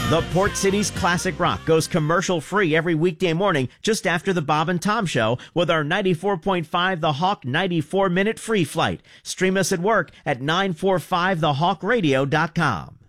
The Port City's classic rock goes commercial-free every weekday morning just after the Bob and Tom Show with our 94.5 The Hawk 94-minute free flight. Stream us at work at 945thehawkradio.com.